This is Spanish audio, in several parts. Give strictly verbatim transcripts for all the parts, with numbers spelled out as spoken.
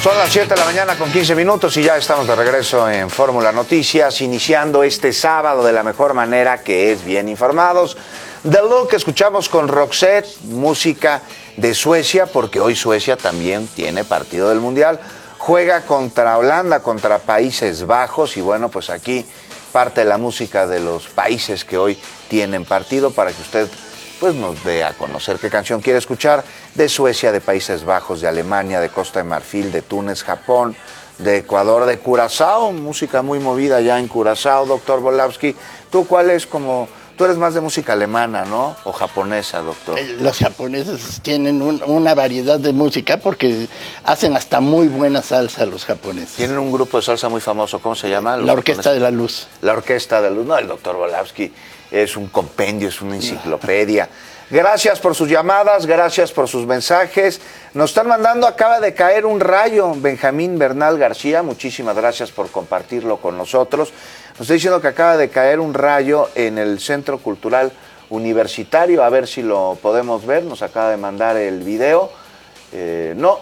Son las siete de la mañana con quince minutos y ya estamos de regreso en Fórmula Noticias, iniciando este sábado de la mejor manera, que es bien informados. The Look, escuchamos con Roxette, música de Suecia, porque hoy Suecia también tiene partido del Mundial. Juega contra Holanda, contra Países Bajos, y bueno, pues aquí parte de la música de los países que hoy tienen partido para que usted pues nos dé a conocer qué canción quiere escuchar de Suecia, de Países Bajos, de Alemania, de Costa de Marfil, de Túnez, Japón, de Ecuador, de Curazao, música muy movida ya en Curazao, doctor Volowski. ¿Tú cuál es como, tú eres más de música alemana, ¿no? O japonesa, doctor? Los japoneses tienen un, una variedad de música porque hacen hasta muy buena salsa los japoneses. Tienen un grupo de salsa muy famoso, ¿cómo se llama? La Orquesta japoneses? de la Luz. La Orquesta de la Luz, no, el doctor Volowski es un compendio, es una enciclopedia. Gracias por sus llamadas, gracias por sus mensajes. Nos están mandando, acaba de caer un rayo, Benjamín Bernal García, muchísimas gracias por compartirlo con nosotros. Nos está diciendo que acaba de caer un rayo en el Centro Cultural Universitario, a ver si lo podemos ver, nos acaba de mandar el video. Eh, no,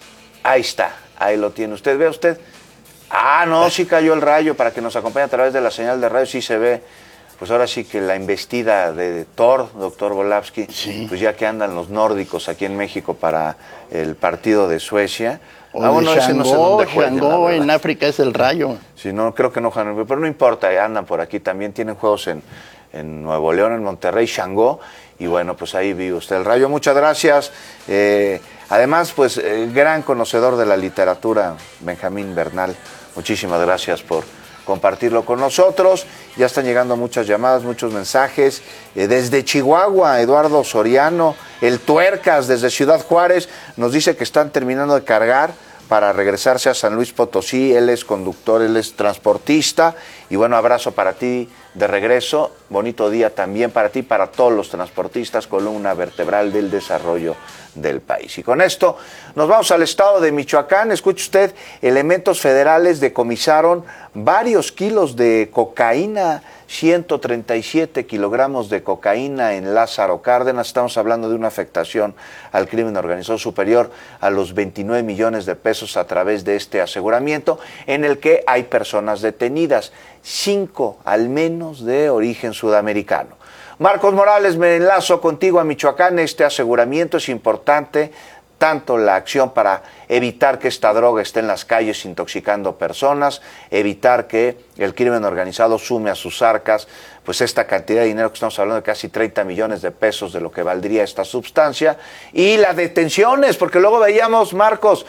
ahí está, ahí lo tiene usted, ¿ve usted? Ah, no, sí cayó el rayo, para que nos acompañe a través de la señal de radio, sí se ve. Pues ahora sí que la embestida de Thor, doctor Volowski, sí. Pues ya que andan los nórdicos aquí en México para el partido de Suecia. O ah, bueno, Shanghó, ese no sé dónde juegan, Shanghó en África es el rayo. Sí, no, creo que no juegan, pero no importa, andan por aquí. También tienen juegos en, en Nuevo León, en Monterrey, Shanghó. Y bueno, pues ahí vive usted el rayo. Muchas gracias. Eh, además, pues, eh, gran conocedor de la literatura, Benjamín Bernal. Muchísimas gracias por compartirlo con nosotros. Ya están llegando muchas llamadas, muchos mensajes. Eh, desde Chihuahua, Eduardo Soriano, el Tuercas, desde Ciudad Juárez, nos dice que están terminando de cargar para regresarse a San Luis Potosí. Él es conductor, él es transportista. Y bueno, abrazo para ti de regreso. Bonito día también para ti, para todos los transportistas, columna vertebral del desarrollo del país. Y con esto nos vamos al estado de Michoacán. Escuche usted, elementos federales decomisaron varios kilos de cocaína, ciento treinta y siete kilogramos de cocaína en Lázaro Cárdenas. Estamos hablando de una afectación al crimen organizado superior a los veintinueve millones de pesos a través de este aseguramiento, en el que hay personas detenidas, cinco al menos de origen sudamericano. Marcos Morales, me enlazo contigo a Michoacán. Este aseguramiento es importante, tanto la acción para evitar que esta droga esté en las calles intoxicando personas, evitar que el crimen organizado sume a sus arcas pues esta cantidad de dinero, que estamos hablando de casi treinta millones de pesos de lo que valdría esta sustancia, y las detenciones, porque luego veíamos, Marcos,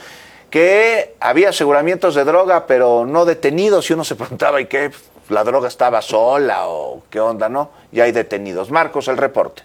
que había aseguramientos de droga, pero no detenidos, y uno se preguntaba, ¿y qué? ¿La droga estaba sola o qué onda, no? Ya hay detenidos. Marcos, el reporte.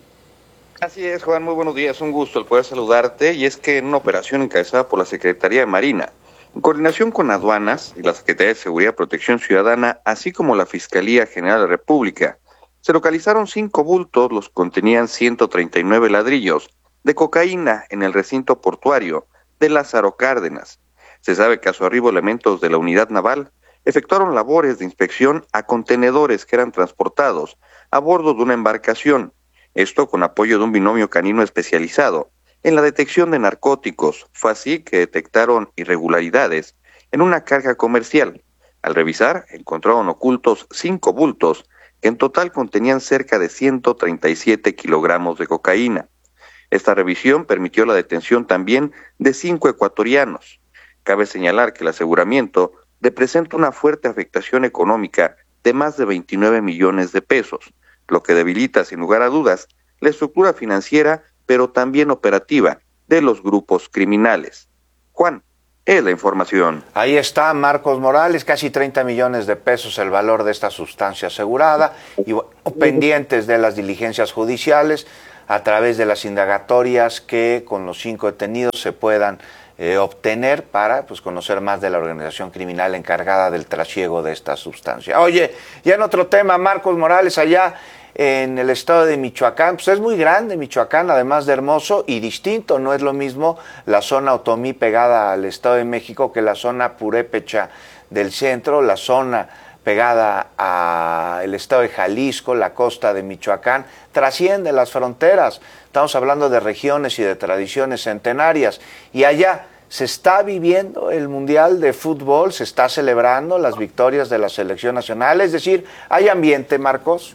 Así es, Juan, muy buenos días, un gusto el poder saludarte, y es que en una operación encabezada por la Secretaría de Marina, en coordinación con aduanas y la Secretaría de Seguridad y Protección Ciudadana, así como la Fiscalía General de la República, se localizaron cinco bultos, los contenían ciento treinta y nueve ladrillos de cocaína en el recinto portuario de Lázaro Cárdenas. Se sabe que a su arribo elementos de la unidad naval efectuaron labores de inspección a contenedores que eran transportados a bordo de una embarcación, esto con apoyo de un binomio canino especializado en la detección de narcóticos. Fue así que detectaron irregularidades en una carga comercial. Al revisar, encontraron ocultos cinco bultos que en total contenían cerca de ciento treinta y siete kilogramos de cocaína. Esta revisión permitió la detención también de cinco ecuatorianos. Cabe señalar que el aseguramiento representa una fuerte afectación económica de más de veintinueve millones de pesos, lo que debilita sin lugar a dudas la estructura financiera, pero también operativa, de los grupos criminales. Juan, es la información. Ahí está Marcos Morales, casi treinta millones de pesos el valor de esta sustancia asegurada, y pendientes de las diligencias judiciales a través de las indagatorias que con los cinco detenidos se puedan Eh, obtener para pues conocer más de la organización criminal encargada del trasiego de esta sustancia. Oye, ya en otro tema, Marcos Morales, allá en el estado de Michoacán, pues es muy grande Michoacán, además de hermoso y distinto, no es lo mismo la zona Otomí pegada al Estado de México que la zona Purépecha del centro, la zona pegada al estado de Jalisco, la costa de Michoacán, trasciende las fronteras. Estamos hablando de regiones y de tradiciones centenarias. Y allá ¿Se está viviendo el Mundial de Fútbol? ¿Se está celebrando las victorias de la selección nacional? Es decir, ¿hay ambiente, Marcos?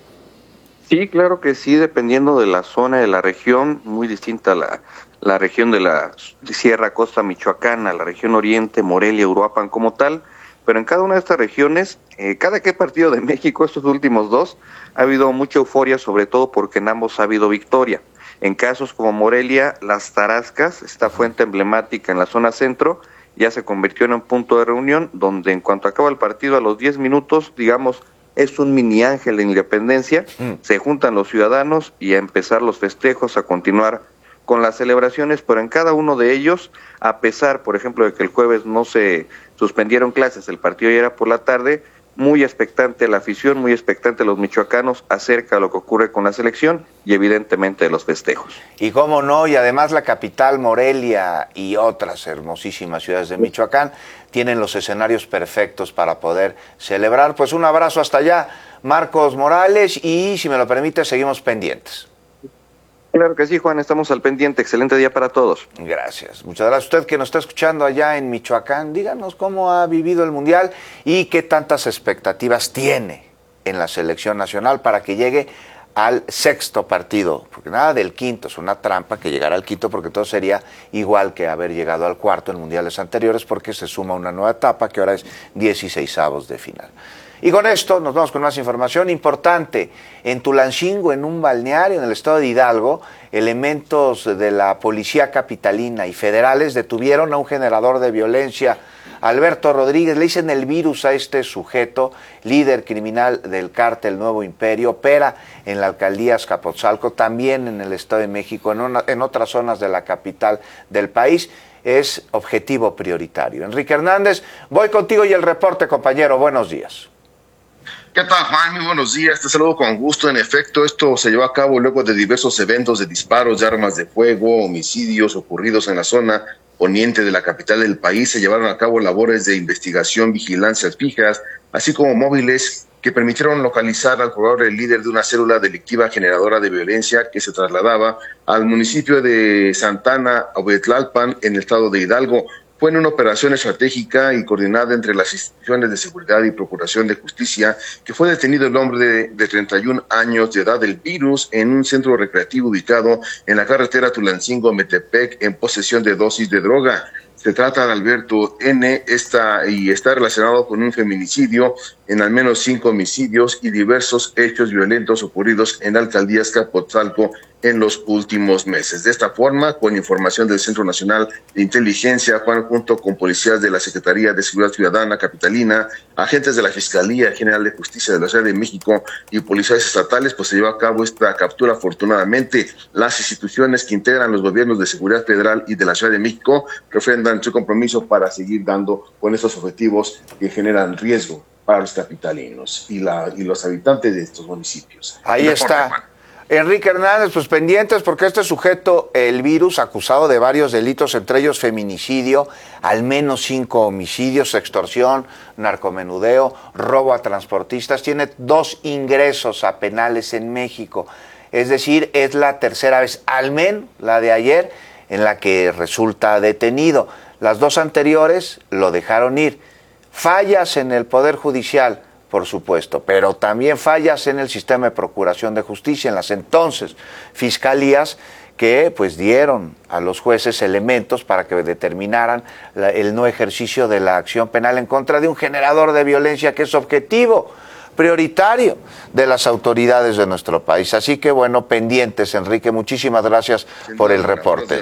Sí, claro que sí, dependiendo de la zona, de la región, muy distinta la, la región de la Sierra Costa Michoacana, la región Oriente, Morelia, Uruapan como tal, pero en cada una de estas regiones, eh, cada que partido de México, estos últimos dos, ha habido mucha euforia, sobre todo porque en ambos ha habido victoria. En casos como Morelia, Las Tarascas, esta fuente emblemática en la zona centro, ya se convirtió en un punto de reunión donde en cuanto acaba el partido a los diez minutos, digamos, es un mini ángel de independencia, mm. se juntan los ciudadanos y a empezar los festejos, a continuar con las celebraciones, pero en cada uno de ellos, a pesar, por ejemplo, de que el jueves no se suspendieron clases, el partido ya era por la tarde, muy expectante la afición, muy expectante los michoacanos acerca de lo que ocurre con la selección y evidentemente de los festejos. Y cómo no, y además la capital Morelia y otras hermosísimas ciudades de Michoacán tienen los escenarios perfectos para poder celebrar. Pues un abrazo hasta allá, Marcos Morales, y si me lo permite, seguimos pendientes. Claro que sí, Juan, estamos al pendiente. Excelente día para todos. Gracias. Muchas gracias. Usted que nos está escuchando allá en Michoacán, díganos cómo ha vivido el Mundial y qué tantas expectativas tiene en la selección nacional para que llegue al sexto partido, porque nada del quinto, es una trampa que llegara al quinto, porque todo sería igual que haber llegado al cuarto en mundiales anteriores, porque se suma una nueva etapa que ahora es dieciseisavos de final. Y con esto nos vamos con más información importante. En Tulancingo, en un balneario en el estado de Hidalgo, elementos de la policía capitalina y federales detuvieron a un generador de violencia, Alberto Rodríguez. Le dicen el virus a este sujeto, líder criminal del cártel Nuevo Imperio, opera en la alcaldía Azcapotzalco, también en el Estado de México, en, una, en otras zonas de la capital del país. Es objetivo prioritario. Enrique Hernández, voy contigo y el reporte, compañero. Buenos días. ¿Qué tal, Juan? Muy buenos días, te saludo con gusto. En efecto, esto se llevó a cabo luego de diversos eventos de disparos de armas de fuego, homicidios ocurridos en la zona poniente de la capital del país. Se llevaron a cabo labores de investigación, vigilancias fijas, así como móviles que permitieron localizar al probable líder de una célula delictiva generadora de violencia que se trasladaba al municipio de Santana, Ahuetlalpan, en el estado de Hidalgo. Fue en una operación estratégica y coordinada entre las instituciones de seguridad y procuración de justicia que fue detenido el hombre de, de treinta y un años de edad del virus en un centro recreativo ubicado en la carretera Tulancingo-Metepec en posesión de dosis de droga. Se trata de Alberto N. Esta, y está relacionado con un feminicidio, en al menos cinco homicidios y diversos hechos violentos ocurridos en la alcaldía Azcapotzalco en los últimos meses. De esta forma, con información del Centro Nacional de Inteligencia, Juan, junto con policías de la Secretaría de Seguridad Ciudadana Capitalina, agentes de la Fiscalía General de Justicia de la Ciudad de México y policías estatales, pues se llevó a cabo esta captura. Afortunadamente, las instituciones que integran los gobiernos de seguridad federal y de la Ciudad de México refrendan su compromiso para seguir dando con estos objetivos que generan riesgo para los capitalinos y, la, y los habitantes de estos municipios. Ahí está. Enrique Hernández, pues pendientes porque este sujeto, el virus, acusado de varios delitos, entre ellos feminicidio, al menos cinco homicidios, extorsión, narcomenudeo, robo a transportistas, tiene dos ingresos a penales en México. Es decir, es la tercera vez, al menos la de ayer, en la que resulta detenido. Las dos anteriores lo dejaron ir. Fallas en el Poder Judicial, por supuesto, pero también fallas en el sistema de procuración de justicia, en las entonces fiscalías que pues dieron a los jueces elementos para que determinaran la, el no ejercicio de la acción penal en contra de un generador de violencia que es objetivo prioritario de las autoridades de nuestro país. Así que bueno, pendientes, Enrique, muchísimas gracias por el reporte.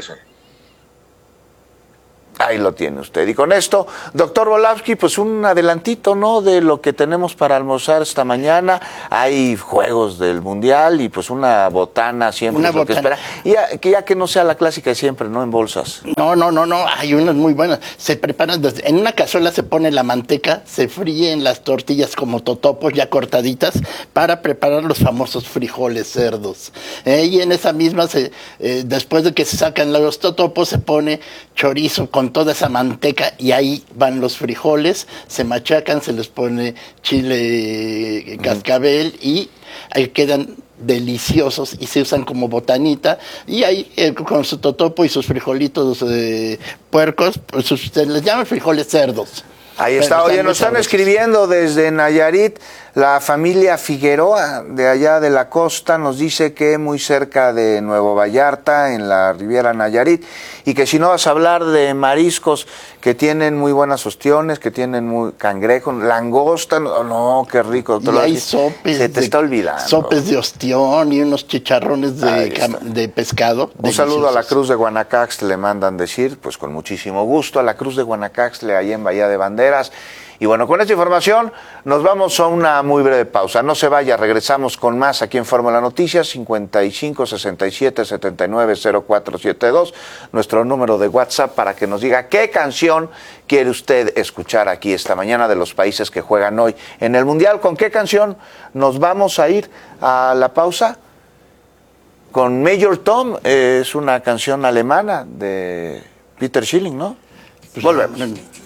Ahí lo tiene usted. Y con esto, doctor Volavsky, pues un adelantito, ¿no?, de lo que tenemos para almorzar esta mañana. Hay juegos del Mundial y pues una botana siempre una es lo botana. que espera. Y ya que, ya que no sea la clásica de siempre, ¿no?, en bolsas. No, no, no, no, hay unas muy buenas. Se preparan, desde, en una cazuela se pone la manteca, se fríen las tortillas como totopos ya cortaditas para preparar los famosos frijoles cerdos. Eh, y en esa misma, se, eh, después de que se sacan los totopos, se pone chorizo con toda esa manteca y ahí van los frijoles, se machacan, se les pone chile cascabel y ahí quedan deliciosos y se usan como botanita, y ahí eh, con su totopo y sus frijolitos eh, puercos, pues sus, se les llama frijoles cerdos. Ahí está. Oye, nos están escribiendo desde Nayarit, la familia Figueroa, de allá de la costa, nos dice que muy cerca de Nuevo Vallarta, en la Riviera Nayarit, y que si no vas a hablar de mariscos que tienen muy buenas ostiones, que tienen muy cangrejo, langosta, no, no qué rico. Y hay sopes. Se te de, está olvidando. Sopes de ostión y unos chicharrones de, de pescado. Un saludo a la Cruz de Guanacaxtle, le mandan decir, pues con muchísimo gusto, a la Cruz de Guanacaxtle, ahí en Bahía de Banderas. Y bueno, con esta información nos vamos a una muy breve pausa. No se vaya, regresamos con más aquí en Fórmula Noticias, cincuenta y cinco, sesenta y siete, setenta y nueve, cero cuatro siete dos, nuestro número de WhatsApp para que nos diga qué canción quiere usted escuchar aquí esta mañana de los países que juegan hoy en el Mundial. ¿Con qué canción nos vamos a ir a la pausa? Con Major Tom, eh, es una canción alemana de Peter Schilling, ¿no? Pues volvemos.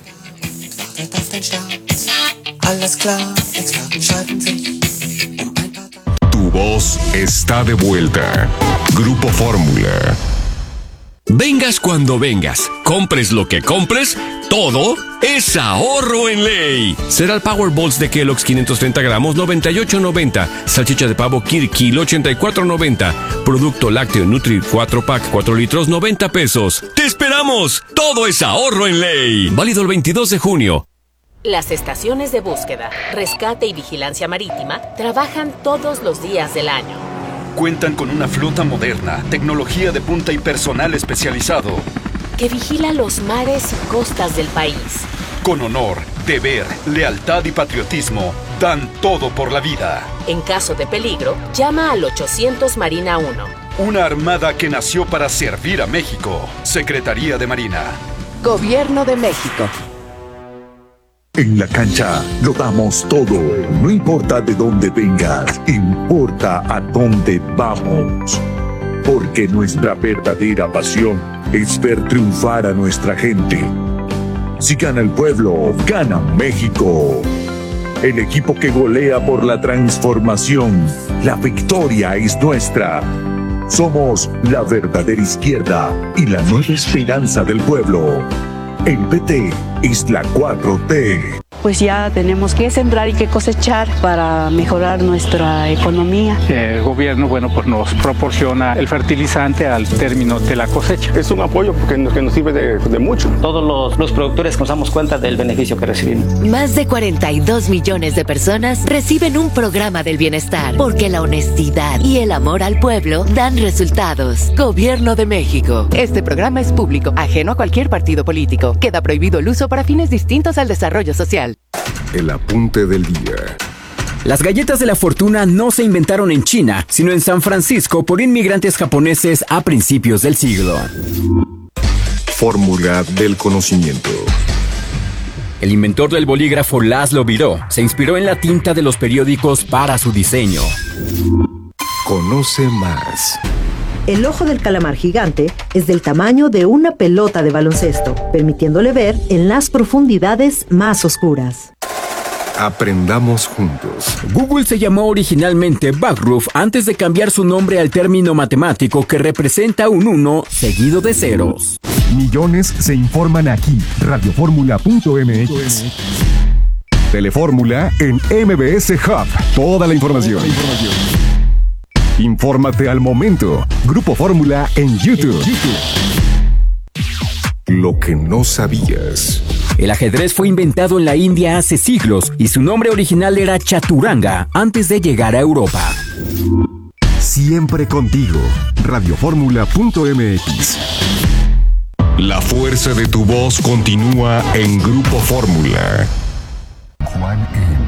Tu voz está de vuelta. Grupo Fórmula. Vengas cuando vengas, compres lo que compres, todo es ahorro en ley. Cereal Power Balls de Kellogg's quinientos treinta gramos, noventa y ocho noventa. Salchicha de pavo Kirkil, ochenta y cuatro noventa. Producto lácteo Nutri cuatro pack, cuatro litros, noventa pesos. ¡Te esperamos! Todo es ahorro en ley. Válido el veintidós de junio. Las estaciones de búsqueda, rescate y vigilancia marítima trabajan todos los días del año. Cuentan con una flota moderna, tecnología de punta y personal especializado que vigila los mares y costas del país. Con honor, deber, lealtad y patriotismo, dan todo por la vida. En caso de peligro, llama al ochocientos Marina uno. Una armada que nació para servir a México. Secretaría de Marina. Gobierno de México. En la cancha lo damos todo. No importa de dónde vengas, importa a dónde vamos. Porque nuestra verdadera pasión es ver triunfar a nuestra gente. Si gana el pueblo, gana México. El equipo que golea por la transformación. La victoria es nuestra. Somos la verdadera izquierda y la nueva esperanza del pueblo. El P T es la cuatro T. Pues ya tenemos que sembrar y que cosechar para mejorar nuestra economía. El gobierno, bueno, pues nos proporciona el fertilizante al término de la cosecha. Es un apoyo que nos, que nos sirve de, de mucho. Todos los, los productores nos damos cuenta del beneficio que recibimos. Más de cuarenta y dos millones de personas reciben un programa del bienestar, porque la honestidad y el amor al pueblo dan resultados. Gobierno de México. Este programa es público, ajeno a cualquier partido político. Queda prohibido el uso para fines distintos al desarrollo social. El apunte del día. Las galletas de la fortuna no se inventaron en China, sino en San Francisco por inmigrantes japoneses a principios del siglo. Fórmula del conocimiento. El inventor del bolígrafo Laszlo Biró se inspiró en la tinta de los periódicos para su diseño. Conoce más. El ojo del calamar gigante es del tamaño de una pelota de baloncesto, permitiéndole ver en las profundidades más oscuras. Aprendamos juntos. Google se llamó originalmente Backroof antes de cambiar su nombre al término matemático que representa un uno seguido de ceros. Millones se informan aquí. radio fórmula punto m x. Telefórmula en M B S Hub. Toda la información. Infórmate al momento. Grupo Fórmula en YouTube. Lo que no sabías. El ajedrez fue inventado en la India hace siglos y su nombre original era Chaturanga antes de llegar a Europa. Siempre contigo. radio fórmula punto m x. La fuerza de tu voz continúa en Grupo Fórmula. Juan M.